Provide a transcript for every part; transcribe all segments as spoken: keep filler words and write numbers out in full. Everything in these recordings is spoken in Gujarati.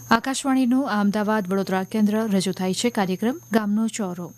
આકાશવાણીનું અમદાવાદ વડોદરા કેન્દ્ર રજૂ થાય છે કાર્યક્રમ ગામનો ચોરો.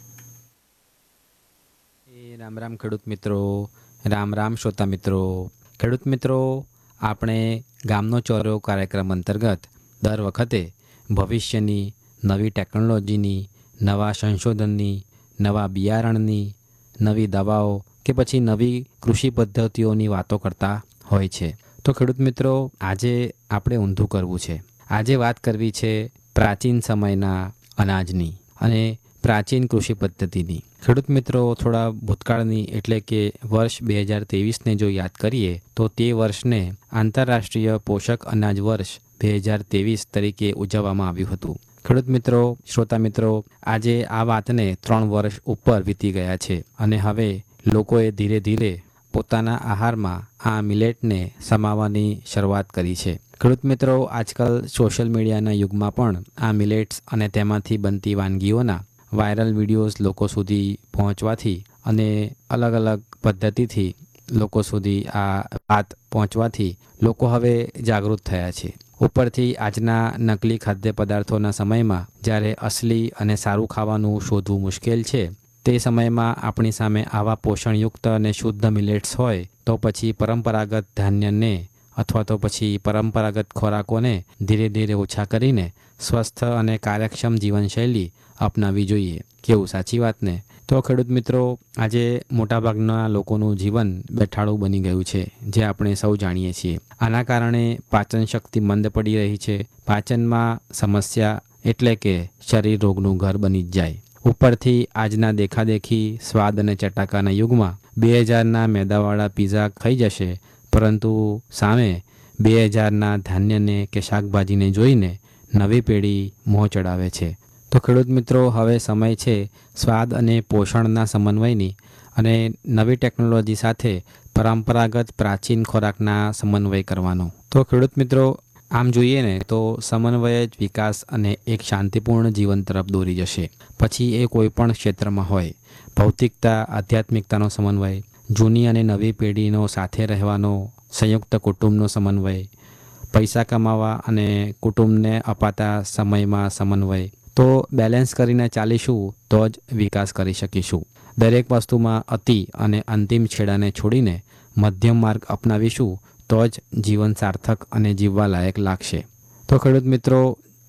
એ રામ રામ ખેડૂત મિત્રો, રામ રામ શ્રોતા મિત્રો. ખેડૂત મિત્રો, આપણે ગામનો ચોરો કાર્યક્રમ અંતર્ગત દર વખતે ભવિષ્યની નવી ટેકનોલોજીની, નવા સંશોધનની, નવા બિયારણની, નવી દવાઓ કે પછી નવી કૃષિ પદ્ધતિઓની વાતો કરતા હોય છે. તો ખેડૂત મિત્રો, આજે આપણે ઊંધું કરવું છે. આજે વાત કરવી છે પ્રાચીન સમયના અનાજની અને પ્રાચીન કૃષિ પદ્ધતિની. ખેડૂત મિત્રો, થોડા ભૂતકાળની એટલે કે વર્ષ બે હજાર ત્રેવીસને જો યાદ કરીએ તો તે વર્ષને આંતરરાષ્ટ્રીય પોષક અનાજ વર્ષ બે હજાર ત્રેવીસ તરીકે ઉજવવામાં આવ્યું હતું. ખેડૂત મિત્રો, શ્રોતા મિત્રો, આજે આ વાતને ત્રણ વર્ષ ઉપર વીતી ગયા છે અને હવે લોકોએ ધીરે ધીરે પોતાના આહારમાં આ મિલેટને સમાવવાની શરૂઆત કરી છે. ખેડૂત મિત્રો, આજકાલ સોશિયલ મીડિયાના યુગમાં પણ આ મિલેટ્સ અને તેમાંથી બનતી વાનગીઓના વાયરલ વિડીયોઝ લોકો સુધી પહોંચવાથી અને અલગ અલગ પદ્ધતિથી લોકો સુધી આ વાત પહોંચવાથી લોકો હવે જાગૃત થયા છે. ઉપરથી આજના નકલી ખાદ્ય પદાર્થોના સમયમાં જ્યારે અસલી અને સારું ખાવાનું શોધવું મુશ્કેલ છે, તે સમયમાં આપણી સામે આવા પોષણયુક્ત અને શુદ્ધ મિલેટ્સ હોય તો પછી પરંપરાગત ધાન્યને અથવા તો પછી પરંપરાગત ખોરાકોને ધીરે ધીરે ઓછા કરીને સ્વસ્થ અને કાર્યક્ષમ જીવનશૈલી અપનાવવી જોઈએ. કેવું, સાચી વાત ને? તો ખેડૂત મિત્રો, આજે મોટાભાગના લોકોનું જીવન બેઠાડું બની ગયું છે, જે આપણે સૌ જાણીએ છીએ. આના કારણે પાચન શક્તિ મંદ પડી રહી છે. પાચનમાં સમસ્યા એટલે કે શરીર રોગનું ઘર બની જ જાય. ઉપરથી આજના દેખાદેખી સ્વાદ અને ચટાકાના યુગમાં બે હજારના મેદાવાળા પીઝા ખાઈ જશે, પરંતુ સામે બે હજારના ધાન્યને કે શાકભાજીને જોઈને નવી પેઢી મોં ચડાવે છે. તો ખેડૂત મિત્રો, હવે સમય છે સ્વાદ અને પોષણના સમન્વયની અને નવી ટેકનોલોજી સાથે પરંપરાગત પ્રાચીન ખોરાકના સમન્વય કરવાનો. તો ખેડૂત મિત્રો, આમ જોઈએ ને તો સમન્વય જ વિકાસ અને એક શાંતિપૂર્ણ જીવન તરફ દોરી જશે. પછી એ કોઈ પણ ક્ષેત્રમાં હોય, ભૌતિકતા આધ્યાત્મિકતાનો સમન્વય, જૂની અને નવી પેઢીનો સાથે રહેવાનો સંયુક્ત કુટુંબનો સમન્વય, પૈસા કમાવા અને કુટુંબને અપાતા સમયમાં સમન્વય. તો બેલેન્સ કરીને ચાલીશું તો જ વિકાસ કરી શકીશું. દરેક વસ્તુમાં અતિ અને અંતિમ છેડાને છોડીને મધ્યમ માર્ગ અપનાવીશું તો જ જીવન સાર્થક અને જીવવા લાયક લાગશે. તો ખેડૂત મિત્રો,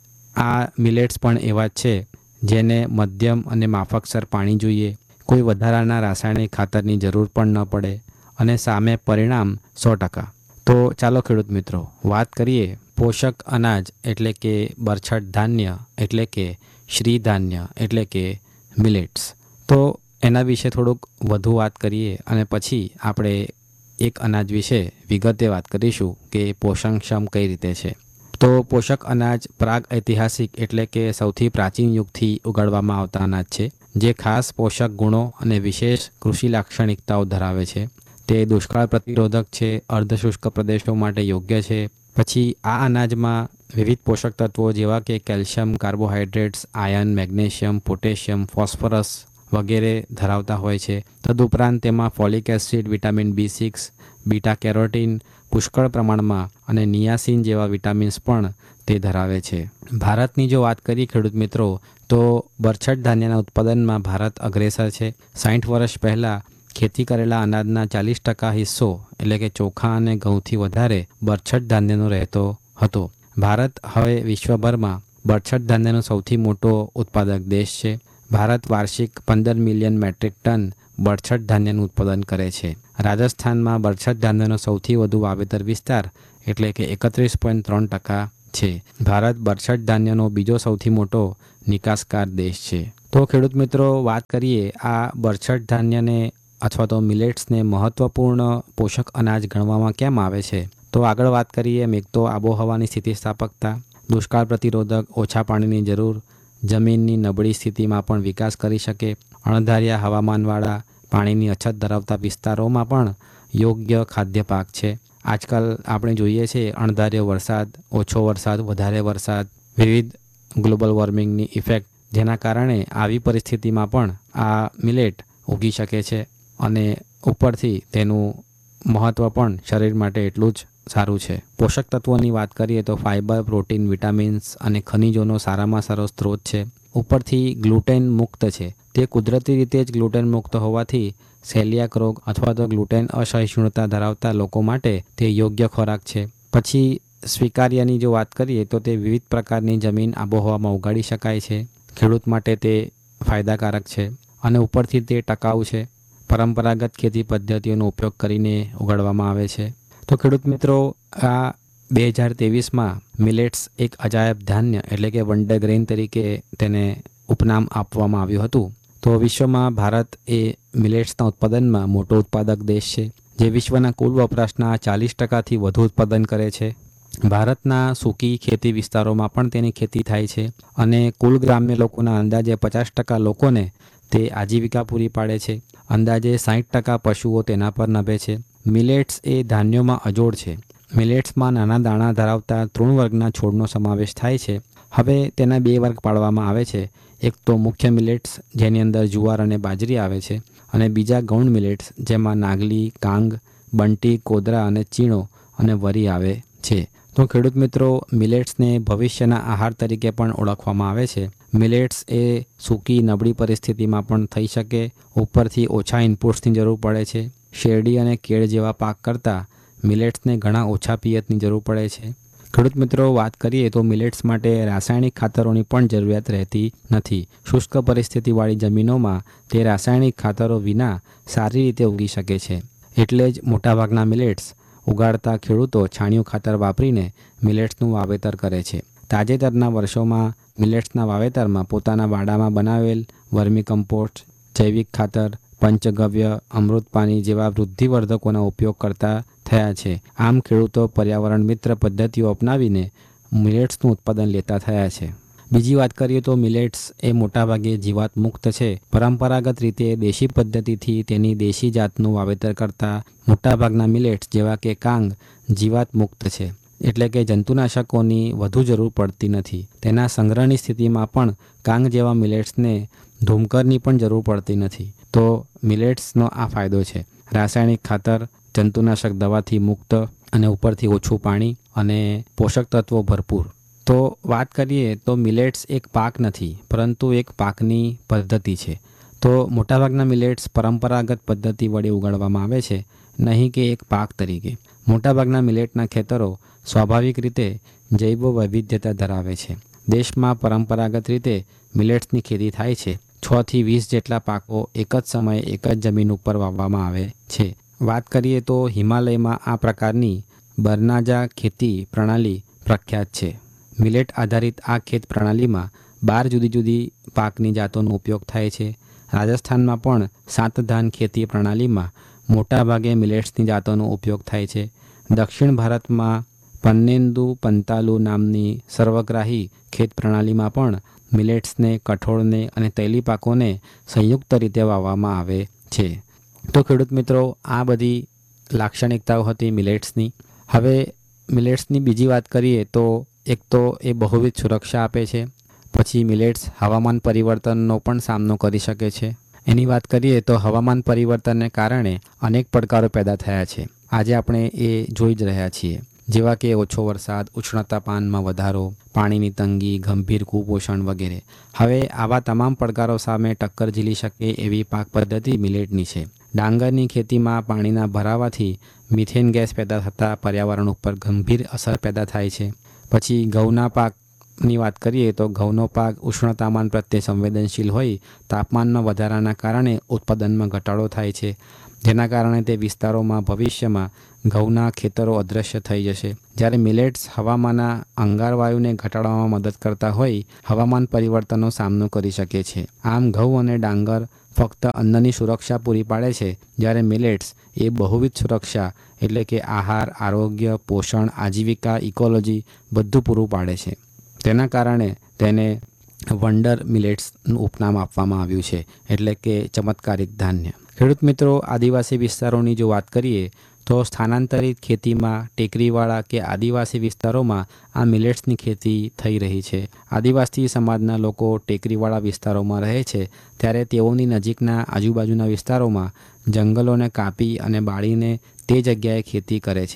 આ મિલેટ્સ પણ એવા જ છે જેને મધ્યમ અને માફકસર પાણી જોઈએ, કોઈ વધારાના રાસાયણિક ખાતરની જરૂર પણ ન પડે અને સામે પરિણામ સો ટકા. તો ચાલો ખેડૂત મિત્રો, વાત કરીએ પોષક અનાજ એટલે કે બરછટ ધાન્ય એટલે કે શ્રી ધાન્ય એટલે કે મિલેટ્સ. તો એના વિશે થોડુંક વધુ વાત કરીએ અને પછી આપણે એક અનાજ વિશે વિગતે વાત કરીશું કે પોષણક્ષમ કઈ રીતે છે. તો પોષક અનાજ પ્રાગ ઐતિહાસિક એટલે કે સૌથી પ્રાચીન યુગથી ઉગાડવામાં આવતા અનાજ છે, જે ખાસ પોષક ગુણો અને વિશેષ કૃષિ લાક્ષણિકતાઓ ધરાવે છે. તે દુષ્કાળ પ્રતિરોધક છે, અર્ધશુષ્ક પ્રદેશો માટે યોગ્ય છે. પછી આ અનાજમાં વિવિધ પોષક તત્વો જેવા કે calcium, carbohydrates, iron, magnesium, potassium, phosphorus વગેરે ધરાવતા હોય છે. તદુપરાંત તેમાં folic acid, vitamin B six, beta carotene પુષ્કળ પ્રમાણમાં અને નિયાસિન જેવા વિટામિન્સ પણ તે ધરાવે છે. ભારતની જો વાત કરીએ ખેડૂત મિત્રો, તો બરછટ ધાન્યના ઉત્પાદનમાં ભારત અગ્રેસર છે. સાઠ વર્ષ પહેલાં ખેતી કરેલા અનાજના ચાલીસ ટકા હિસ્સો એટલે કે ચોખા અને ઘઉંથી વધારે બરછટ ધાન્યનો રહેતો હતો. ભારત હવે વિશ્વભરમાં બરછટ ધાન્યનો સૌથી મોટો ઉત્પાદક દેશ છે. ભારત વાર્ષિક પંદર મિલિયન મેટ્રિક ટન બરછટ ધાન્યનું ઉત્પાદન કરે છે. રાજસ્થાનમાં બરછટ ધાન્યનો સૌથી વધુ વાવેતર વિસ્તાર એટલે કે એકત્રીસ પોઈન્ટ ત્રણ ટકા છે. ભારત બરછટ ધાન્યનો બીજો સૌથી મોટો નિકાસકાર દેશ છે. તો ખેડૂત મિત્રો, વાત કરીએ આ બરછટ ધાન્યને અથવા તો મિલેટ્સને મહત્વપૂર્ણ પોષક અનાજ ગણવામાં કેમ આવે છે. તો આગળ વાત કરીએ એમ, એક તો આબોહવાની સ્થિતિસ્થાપકતા, દુષ્કાળ પ્રતિરોધક, ઓછા પાણીની જરૂર, જમીનની નબળી સ્થિતિમાં પણ વિકાસ કરી શકે, અણધાર્યા હવામાનવાળા પાણીની અછત ધરાવતા વિસ્તારોમાં પણ યોગ્ય ખાદ્ય પાક છે. આજકાલ આપણે જોઈએ છીએ અણધાર્યો વરસાદ, ઓછો વરસાદ, વધારે વરસાદ, વિવિધ ગ્લોબલ વોર્મિંગની ઇફેક્ટ, જેના કારણે આવી પરિસ્થિતિમાં પણ આ મિલેટ ઉગી શકે છે અને ઉપરથી તેનું મહત્ત્વ પણ શરીર માટે એટલું જ સારું છે. પોષક તત્વોની વાત કરીએ તો ફાઇબર, પ્રોટીન, વિટામિન્સ અને ખનિજોનો સારામાં સારો સ્ત્રોત છે. ઉપરથી ગ્લુટેન મુક્ત છે. તે કુદરતી રીતે જ ગ્લુટેન મુક્ત હોવાથી સેલિયાક રોગ અથવા તો ગ્લુટેન અસહિષ્ણુતા ધરાવતા લોકો માટે તે યોગ્ય ખોરાક છે. પછી સ્વીકાર્યની જો વાત કરીએ તો તે વિવિધ પ્રકારની જમીન આબોહવામાં ઉગાડી શકાય છે. ખેડૂત માટે તે ફાયદાકારક છે અને ઉપરથી તે ટકાઉ છે. પરંપરાગત ખેતી પદ્ધતિઓનો ઉપયોગ કરીને ઉગાડવામાં આવે છે. તો ખેડૂત મિત્રો, આ બે હજાર ત્રેવીસમાં મિલેટ્સ એક અજાયબ ધાન્ય એટલે કે વન્ડર ગ્રેઇન તરીકે તેને ઉપનામ આપવામાં આવ્યું હતું. તો વિશ્વમાં ભારત એ મિલેટ્સના ઉત્પાદનમાં મોટો ઉત્પાદક દેશ છે, જે વિશ્વના કુલ વપરાશના ચાલીસ ટકાથી વધુ ઉત્પાદન કરે છે. ભારતના સૂકી ખેતી વિસ્તારોમાં પણ તેની ખેતી થાય છે અને કુલ ગ્રામ્ય લોકોના અંદાજે પચાસ ટકા લોકોને તે આજીવિકા પૂરી પાડે છે. અંદાજે સાઠ ટકા પશુઓ તેના પર નભે છે. મિલેટ્સ એ ધાન્યોમાં અજોડ છે. મિલેટ્સમાં નાના દાણા ધરાવતા તૃણ વર્ગના છોડનો સમાવેશ થાય છે. હવે તેના બે વર્ગ પાડવામાં આવે છે. એક તો મુખ્ય મિલેટ્સ, જેની અંદર જુવાર અને બાજરી આવે છે, અને બીજા ગૌણ મિલેટ્સ, જેમાં નાગલી, કાંગ, બંટી, કોદરા અને ચીણો અને વરી આવે છે. તો ખેડૂત મિત્રો, મિલેટ્સને ભવિષ્યના આહાર તરીકે પણ ઓળખવામાં આવે છે. મિલેટ્સ એ સૂકી નબળી પરિસ્થિતિમાં પણ થઈ શકે. ઉપરથી ઓછા ઇનપુટ્સની જરૂર પડે છે. શેરડી અને કેળ જેવા પાક કરતાં મિલેટ્સને ઘણા ઓછા પિયતની જરૂર પડે છે. ખેડૂત મિત્રો, વાત કરીએ તો મિલેટ્સ માટે રાસાયણિક ખાતરોની પણ જરૂરિયાત રહેતી નથી. શુષ્ક પરિસ્થિતિવાળી જમીનોમાં તે રાસાયણિક ખાતરો વિના સારી રીતે ઉગી શકે છે. એટલે જ મોટાભાગના મિલેટ્સ ઉગાડતા ખેડૂતો છાણિયું ખાતર વાપરીને મિલેટ્સનું વાવેતર કરે છે. તાજેતરના વર્ષોમાં મિલેટ્સના વાવેતરમાં પોતાના વાડામાં બનાવેલ વર્મી કમ્પોસ્ટ, જૈવિક ખાતર, પંચગવ્ય, અમૃત પાણી જેવા વૃદ્ધિવર્ધકોનો ઉપયોગ કરતા થયા છે. આમ ખેડૂતો પર્યાવરણ મિત્ર પદ્ધતિઓ અપનાવીને મિલેટ્સનું ઉત્પાદન લેતા થયા છે. બીજી વાત કરીએ તો મિલેટ્સ એ મોટાભાગે જીવાત મુક્ત છે. પરંપરાગત રીતે દેશી પદ્ધતિથી તેની દેશી જાતનું વાવેતર કરતા મોટાભાગના મિલેટ્સ જેવા કે કાંગ જીવાત મુક્ત છે, એટલે કે જંતુનાશકોની વધુ જરૂર પડતી નથી. તેના સંગ્રહની સ્થિતિમાં પણ કાંગ જેવા મિલેટ્સને ધૂમકરની પણ જરૂર પડતી નથી. તો મિલેટ્સનો આ ફાયદો છે. રાસાયણિક ખાતર, જંતુનાશક દવાથી મુક્ત અને ઉપરથી ઓછું પાણી અને પોષક તત્વો ભરપૂર. તો વાત કરીએ તો મિલેટ્સ એક પાક નથી, પરંતુ એક પાકની પદ્ધતિ છે. તો મોટાભાગના મિલેટ્સ પરંપરાગત પદ્ધતિ વડે ઉગાડવામાં આવે છે, નહીં કે એક પાક તરીકે. મોટાભાગના મિલેટના ખેતરો સ્વાભાવિક રીતે જૈવ વૈવિધ્યતા ધરાવે છે. દેશમાં પરંપરાગત રીતે મિલેટ્સની ખેતી થાય છે. છ થી વીસ જેટલા પાકો એક જ સમયે એક જ જમીન ઉપર વાવવામાં આવે છે. વાત કરીએ તો હિમાલયમાં આ પ્રકારની બરનાજા ખેતી પ્રણાલી પ્રખ્યાત છે. મિલેટ આધારિત આ ખેત પ્રણાલીમાં બાર જુદી જુદી પાકની જાતોનો ઉપયોગ થાય છે. રાજસ્થાનમાં પણ સાતધાન ખેતી પ્રણાલીમાં મોટાભાગે મિલેટ્સની જાતોનો ઉપયોગ થાય છે. દક્ષિણ ભારતમાં પન્નેન્દુ પંતાલુ નામની સર્વગ્રાહી ખેત પ્રણાલીમાં પણ મિલેટ્સને, કઠોળને અને તૈલી પાકોને સંયુક્ત રીતે વાવવામાં આવે છે. તો ખેડૂત મિત્રો, આ બધી લાક્ષણિકતાઓ હતી મિલેટ્સની. હવે મિલેટ્સની બીજી વાત કરીએ તો એક તો એ બહુવિધ સુરક્ષા આપે છે. પછી મિલેટ્સ હવામાન પરિવર્તનનો પણ સામનો કરી શકે છે. એની વાત કરીએ તો હવામાન પરિવર્તનને કારણે અનેક પડકારો પેદા થયા છે. આજે આપણે એ જોઈ જ રહ્યા છીએ, જેવા કે ઓછો વરસાદ, ઉષ્ણતામાનમાં વધારો, પાણીની તંગી, ગંભીર કુપોષણ વગેરે. હવે આવા તમામ પડકારો સામે ટક્કર ઝીલી શકે એવી પાક પદ્ધતિ મિલેટની છે. ડાંગરની ખેતીમાં પાણીના ભરાવાથી મિથેન ગેસ પેદા થતાં પર્યાવરણ ઉપર ગંભીર અસર પેદા થાય છે. પછી ઘઉંના પાકની વાત કરીએ તો ઘઉંનો પાક ઉષ્ણતામાન પ્રત્યે સંવેદનશીલ હોય તાપમાનમાં વધારાના કારણે ઉત્પાદનમાં ઘટાડો થાય છે, જેના કારણે તે વિસ્તારોમાં ભવિષ્યમાં ઘઉંના ખેતરો અદૃશ્ય થઈ જશે. જ્યારે મિલેટ્સ હવામાનના અંગારવાયુને ઘટાડવામાં મદદ કરતા હોય હવામાન પરિવર્તનનો સામનો કરી શકે છે. આમ ઘઉં અને ડાંગર ફક્ત અન્નની સુરક્ષા પૂરી પાડે છે, જ્યારે મિલેટ્સ એ બહુવિધ સુરક્ષા એટલે કે આહાર, આરોગ્ય, પોષણ, આજીવિકા, ઇકોલોજી બધું પૂરું પાડે છે. તેના કારણે તેને વન્ડર મિલેટ્સનું ઉપનામ આપવામાં આવ્યું છે, એટલે કે ચમત્કારિક ધાન્ય. ખેડૂત મિત્રો, આદિવાસી વિસ્તારોની જો વાત કરીએ તો સ્થાનાંતરિત ખેતીમાં ટેકરીવાળા કે આદિવાસી વિસ્તારોમાં આ મિલેટ્સની ખેતી થઈ રહી છે. આદિવાસી સમાજના લોકો ટેકરીવાળા વિસ્તારોમાં રહે છે, ત્યારે તેઓની નજીકના આજુબાજુના વિસ્તારોમાં જંગલોને કાપી અને બાળીને તે જગ્યાએ ખેતી કરે છે.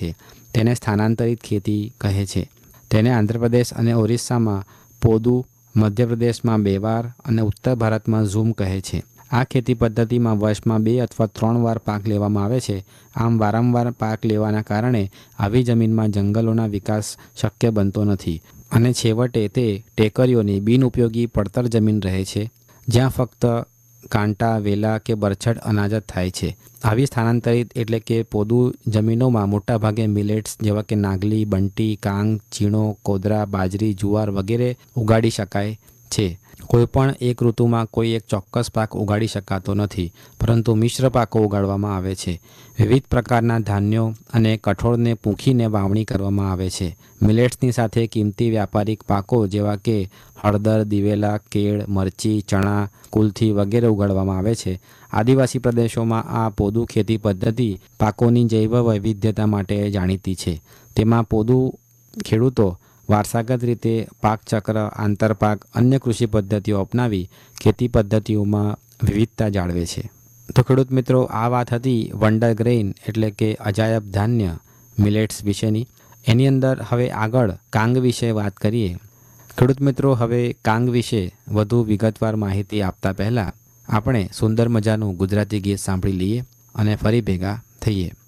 તેને સ્થાનાંતરિત ખેતી કહે છે. તેને આંધ્રપ્રદેશ અને ઓરિસ્સામાં પોદુ, મધ્યપ્રદેશમાં બેવાર અને ઉત્તર ભારતમાં ઝૂમ કહે છે. આ ખેતી પદ્ધતિમાં વર્ષમાં બે અથવા ત્રણ વાર પાક લેવામાં આવે છે. આમ વારંવાર પાક લેવાના કારણે આવી જમીનમાં જંગલોના વિકાસ શક્ય બનતો નથી અને છેવટે તે ટેકરીઓની બિનઉપયોગી પડતર જમીન રહે છે, જ્યાં ફક્ત કાંટા, વેલા કે બરછટ અનાજ જ થાય છે. આવી સ્થાનાંતરિત એટલે કે પોદુ જમીનોમાં મોટાભાગે મિલેટ્સ જેવા કે નાગલી, બંટી, કાંગ, ચીણો, કોદરા, બાજરી, જુવાર વગેરે ઉગાડી શકાય છે. કોઈપણ એક ઋતુમાં કોઈ એક ચોક્કસ પાક ઉગાડી શકાતો નથી, પરંતુ મિશ્ર પાકો ઉગાડવામાં આવે છે. વિવિધ પ્રકારના ધાન્યો અને કઠોળને પૂંખીને વાવણી કરવામાં આવે છે. મિલેટ્સની સાથે કિંમતી વ્યાપારિક પાકો જેવા કે હળદર, દિવેલા, કેળ, મરચી, ચણા, કુલથી વગેરે ઉગાડવામાં આવે છે. આદિવાસી પ્રદેશોમાં આ પોદુ ખેતી પદ્ધતિ પાકોની જૈવ વૈવિધ્યતા માટે જાણીતી છે. તેમાં પોદુ ખેડૂતો વારસાગત રીતે પાકચક્ર, આંતરપાક, અન્ય કૃષિ પદ્ધતિઓ અપનાવી ખેતી પદ્ધતિઓમાં વિવિધતા જાળવે છે. તો ખેડૂત મિત્રો, આ વાત હતી વંડર ગ્રેઇન એટલે કે અજાયબ ધાન્ય મિલેટ્સ વિશેની. એની અંદર હવે આગળ કાંગ વિશે વાત કરીએ. ખેડૂત મિત્રો, હવે કાંગ વિશે વધુ વિગતવાર માહિતી આપતા પહેલાં આપણે સુંદર મજાનું ગુજરાતી ગીત સાંભળી લઈએ અને ફરી ભેગા થઈએ.